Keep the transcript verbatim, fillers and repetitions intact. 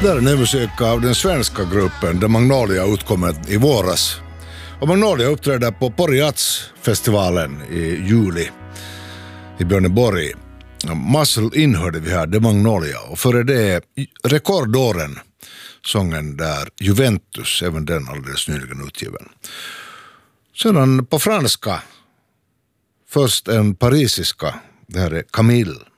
Där är ny musik av den svenska gruppen The Magnolia utkommet i våras. Och Magnolia uppträdde på Porjats-festivalen i juli i Björneborg. Muscle In hörde vi här, The Magnolia. Och före det rekordåren, sången där Juventus, även den alldeles nyligen utgiven. Sedan på franska, först en parisiska, det här är Camille.